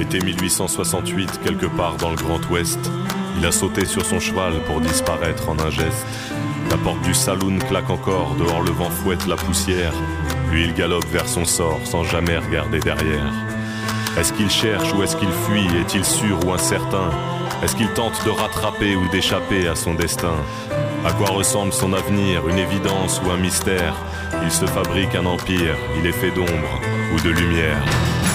Été 1868, quelque part dans le Grand Ouest, il a sauté sur son cheval pour disparaître en un geste. La porte du saloon claque encore, dehors le vent fouette la poussière. Lui il galope vers son sort sans jamais regarder derrière. Est-ce qu'il cherche ou est-ce qu'il fuit? Est-il sûr ou incertain? Est-ce qu'il tente de rattraper ou d'échapper à son destin? À quoi ressemble son avenir? Une évidence ou un mystère? Il se fabrique un empire, il est fait d'ombre ou de lumière.